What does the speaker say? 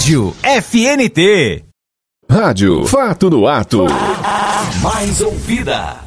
Rádio FNT. Rádio Fato no Ato. A mais ouvida.